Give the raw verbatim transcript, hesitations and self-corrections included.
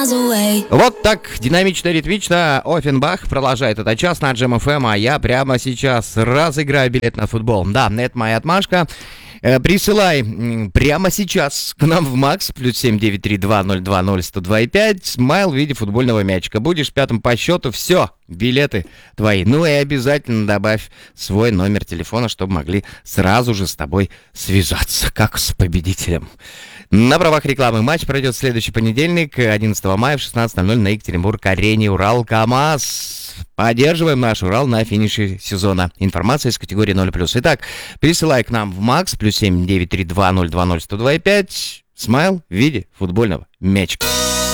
Вот так динамично, ритмично Оффенбах продолжает этот час на Джем эф эм, а я прямо сейчас разыграю билет на футбол. Да, это моя отмашка. Присылай прямо сейчас к нам в Макс, плюс семь девять три два ноль два ноль сто два и пять, смайл в виде футбольного мячика. Будешь пятым по счету, все, билеты твои. Ну и обязательно добавь свой номер телефона, чтобы могли сразу же с тобой связаться, как с победителем. На правах рекламы матч пройдет в следующий понедельник, одиннадцатого мая в шестнадцать ноль ноль на Екатеринбург-арене Урал-КамАЗ. Поддерживаем наш Урал на финише сезона. Информация из категории ноль плюс. Итак, присылай к нам в Макс, плюс семь девять три два ноль два ноль сто два и пять, смайл в виде футбольного мячика.